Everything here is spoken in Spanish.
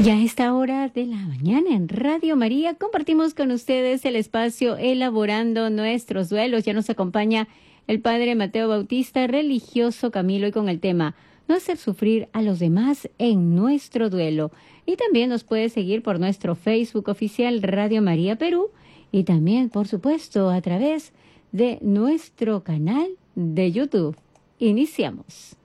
Ya a esta hora de la mañana en Radio María compartimos con ustedes el espacio Elaborando Nuestros Duelos. Ya nos acompaña el Padre Mateo Bautista, religioso Camilo, y con el tema No hacer sufrir a los demás en nuestro duelo. Y también nos puede seguir por nuestro Facebook oficial Radio María Perú y también, por supuesto, a través de nuestro canal de YouTube. Iniciamos.